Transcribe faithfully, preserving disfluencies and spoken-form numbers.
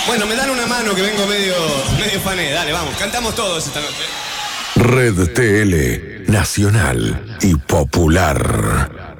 Bueno, me dan una mano que vengo medio, medio fané. Dale, vamos, cantamos todos esta noche. Red T L, nacional y popular.